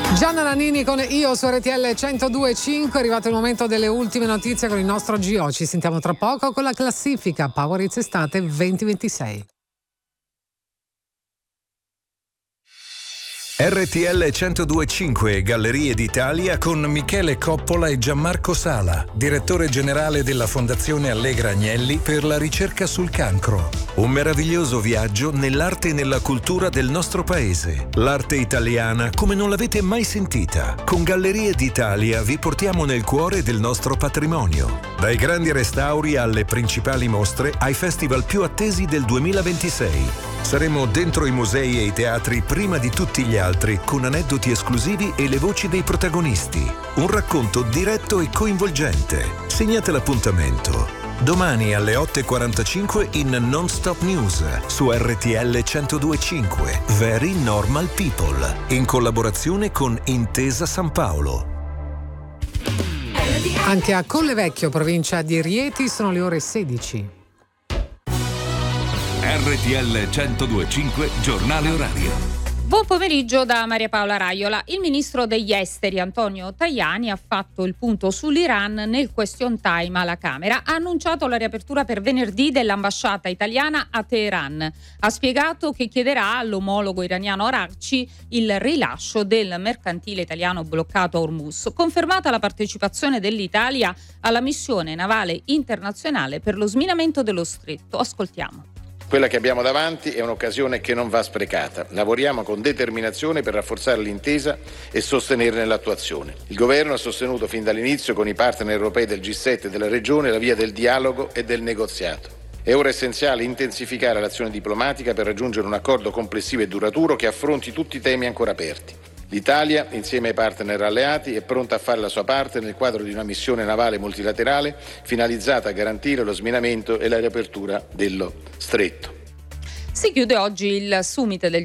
Gianna Nannini con Io su RTL 102.5, è arrivato il momento delle ultime notizie con il nostro GO. Ci sentiamo tra poco con la classifica Power Hits Estate 2026. RTL 102.5 Gallerie d'Italia con Michele Coppola e Gianmarco Sala, direttore generale della Fondazione Allegra Agnelli per la ricerca sul cancro. Un meraviglioso viaggio nell'arte e nella cultura del nostro paese. L'arte italiana come non l'avete mai sentita. Con Gallerie d'Italia vi portiamo nel cuore del nostro patrimonio. Dai grandi restauri alle principali mostre, ai festival più attesi del 2026. Saremo dentro i musei e i teatri prima di tutti gli altri, con aneddoti esclusivi e le voci dei protagonisti. Un racconto diretto e coinvolgente. Segnate l'appuntamento. Domani alle 8.45 in Non Stop News su RTL 102.5 Very Normal People, in collaborazione con Intesa San Paolo. Anche a Collevecchio, provincia di Rieti, sono le ore 16. RTL 102.5 Giornale Orario. Buon pomeriggio da Maria Paola Raiola. Il ministro degli esteri Antonio Tajani ha fatto il punto sull'Iran nel question time alla Camera. Ha annunciato la riapertura per venerdì dell'ambasciata italiana a Teheran. Ha spiegato che chiederà all'omologo iraniano Araghchi il rilascio del mercantile italiano bloccato a Hormuz. Confermata la partecipazione dell'Italia alla missione navale internazionale per lo sminamento dello stretto. Ascoltiamo. Quella che abbiamo davanti è un'occasione che non va sprecata. Lavoriamo con determinazione per rafforzare l'intesa e sostenerne l'attuazione. Il governo ha sostenuto fin dall'inizio con i partner europei del G7 e della regione la via del dialogo e del negoziato. È ora essenziale intensificare l'azione diplomatica per raggiungere un accordo complessivo e duraturo che affronti tutti i temi ancora aperti. L'Italia, insieme ai partner alleati, è pronta a fare la sua parte nel quadro di una missione navale multilaterale finalizzata a garantire lo sminamento e la riapertura dello stretto. Si chiude oggi il summit del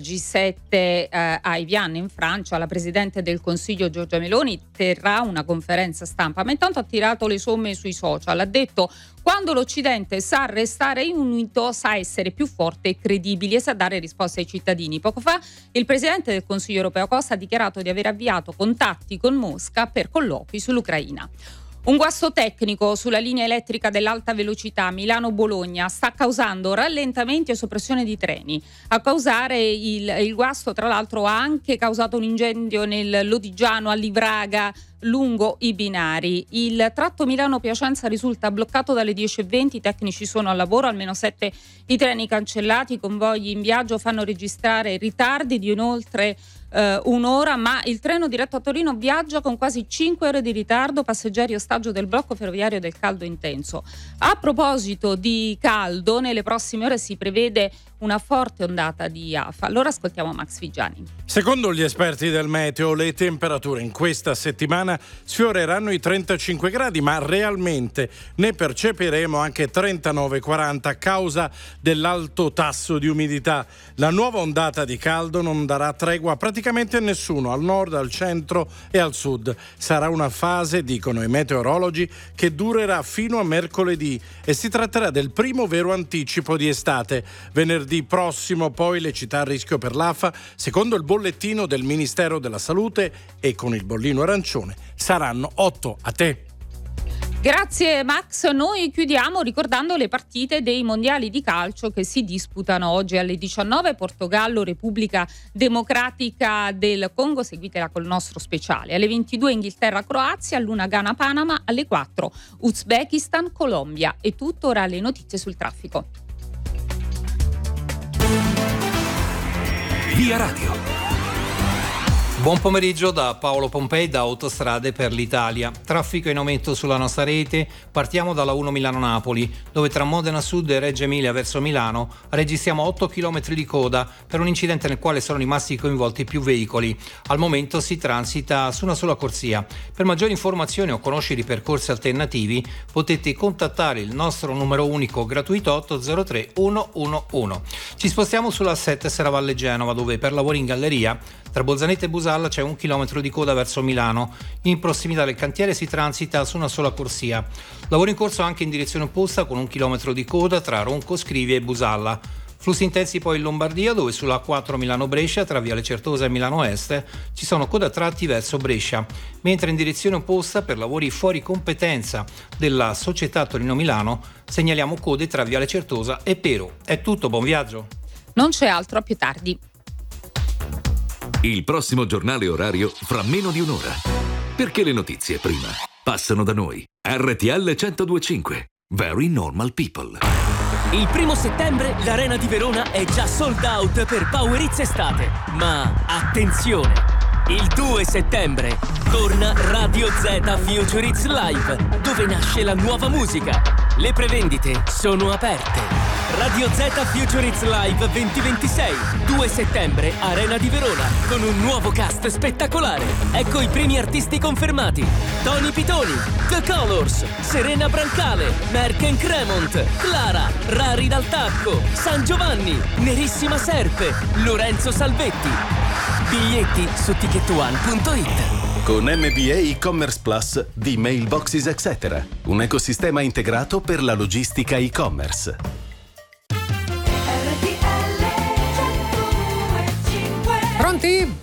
G7 a Evian in Francia. La Presidente del Consiglio Giorgia Meloni terrà una conferenza stampa, ma intanto ha tirato le somme sui social. Ha detto: quando l'Occidente sa restare unito, sa essere più forte e credibile e sa dare risposte ai cittadini. Poco fa il Presidente del Consiglio europeo Costa ha dichiarato di aver avviato contatti con Mosca per colloqui sull'Ucraina. Un guasto tecnico sulla linea elettrica dell'alta velocità Milano-Bologna sta causando rallentamenti e soppressione di treni. A causare il guasto, tra l'altro, ha anche causato un incendio nel Lodigiano a Livraga lungo i binari. Il tratto Milano-Piacenza risulta bloccato dalle 10:20, i tecnici sono al lavoro, almeno 7 i treni cancellati, i convogli in viaggio fanno registrare ritardi di oltre un'ora, ma il treno diretto a Torino viaggia con quasi 5 ore di ritardo, passeggeri ostaggio del blocco ferroviario del caldo intenso. A proposito di caldo, nelle prossime ore si prevede una forte ondata di afa. Allora ascoltiamo Max Figiani. Secondo gli esperti del meteo, le temperature in questa settimana sfioreranno i 35 gradi, ma realmente ne percepiremo anche 39-40 a causa dell'alto tasso di umidità. La nuova ondata di caldo non darà tregua praticamente a nessuno, al nord, al centro e al sud. Sarà una fase, dicono i meteorologi, che durerà fino a mercoledì e si tratterà del primo vero anticipo di estate. Venerdì prossimo poi le città a rischio per l'afa, secondo il bollettino del Ministero della Salute, e con il bollino arancione saranno 8. A te. Grazie Max, noi chiudiamo ricordando le partite dei mondiali di calcio che si disputano oggi alle 19, Portogallo, Repubblica Democratica del Congo, seguitela col nostro speciale, alle 22 Inghilterra, Croazia, all'1 Ghana, Panama, alle 4 Uzbekistan, Colombia. E tutto, ora le notizie sul traffico. Via Radio. Buon pomeriggio da Paolo Pompei da Autostrade per l'Italia. Traffico in aumento sulla nostra rete. Partiamo dalla 1 Milano-Napoli, dove tra Modena Sud e Reggio Emilia verso Milano registriamo 8 km di coda per un incidente nel quale sono rimasti coinvolti più veicoli. Al momento si transita su una sola corsia. Per maggiori informazioni o conoscere i percorsi alternativi potete contattare il nostro numero unico gratuito 803 111. Ci spostiamo sulla 7 Serravalle Genova, dove per lavori in galleria tra Bolzaneto e Busalla c'è 1 chilometro di coda verso Milano. In prossimità del cantiere si transita su una sola corsia. Lavoro in corso anche in direzione opposta con 1 chilometro di coda tra Ronco Scrivia e Busalla. Flussi intensi poi in Lombardia, dove sulla A4 Milano-Brescia tra Viale Certosa e Milano Est ci sono code a tratti verso Brescia, mentre in direzione opposta per lavori fuori competenza della società Torino-Milano segnaliamo code tra Viale Certosa e Pero. È tutto, buon viaggio. Non c'è altro, a più tardi. Il prossimo giornale orario fra meno di un'ora. Perché le notizie prima passano da noi. RTL 102.5. Very normal people. Il 1° settembre l'Arena di Verona è già sold out per Power Hits Estate. Ma attenzione! Il 2 settembre torna Radio Z Future Hits Live, dove nasce la nuova musica. Le prevendite sono aperte. Radio Z Future Hits Live 2026, 2 settembre, Arena di Verona, con un nuovo cast spettacolare. Ecco i primi artisti confermati: Tony Pitoni, The Colors, Serena Brancale, Merck & Cremont, Clara, Rari dal Tacco, San Giovanni, Nerissima Serpe, Lorenzo Salvetti. Biglietti su ticketone.it. Con MBA e-commerce Plus di Mailboxes etc. Un ecosistema integrato per la logistica e-commerce. Pronti?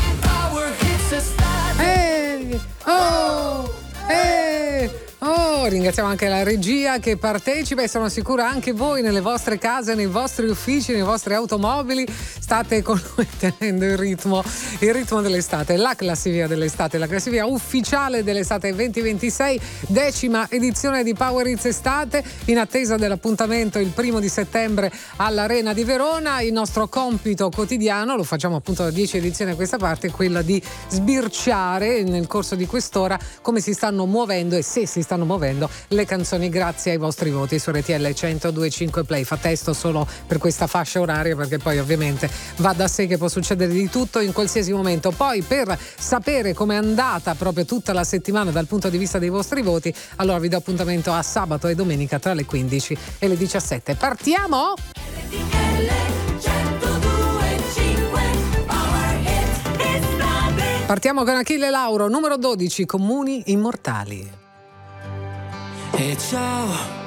Ringraziamo anche la regia che partecipa e sono sicura anche voi nelle vostre case, nei vostri uffici, nei vostri automobili state con noi tenendo il ritmo dell'estate, la classifica dell'estate, la classifica ufficiale dell'estate 2026, 10ª edizione di Power Hits Estate, in attesa dell'appuntamento il 1° settembre all'Arena di Verona. Il nostro compito quotidiano, lo facciamo appunto da 10 edizioni a questa parte, è quella di sbirciare nel corso di quest'ora come si stanno muovendo e se si stanno muovendo le canzoni grazie ai vostri voti su RTL 102.5 Play. Fa testo solo per questa fascia oraria, perché poi ovviamente va da sé che può succedere di tutto in qualsiasi momento. Poi per sapere com'è andata proprio tutta la settimana dal punto di vista dei vostri voti, allora vi do appuntamento a sabato e domenica tra le 15 e le 17. Partiamo? Partiamo con Achille Lauro, numero 12, Comuni Immortali. E ciao